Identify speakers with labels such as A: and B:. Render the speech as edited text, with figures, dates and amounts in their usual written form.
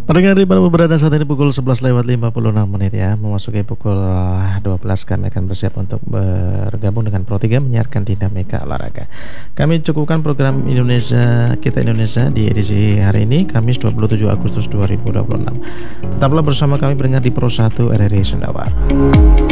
A: Pendengar di mana berada saat ini pukul 11 lewat 56 menit ya. Memasuki pukul 12 kami akan bersiap untuk bergabung dengan Pro 3 menyiarkan dinamika olahraga. Kami cukupkan program Indonesia Kita Indonesia di edisi hari ini Kamis 27 Agustus 2026. Tetaplah bersama kami pendengar di Pro 1 RRI Sendawar.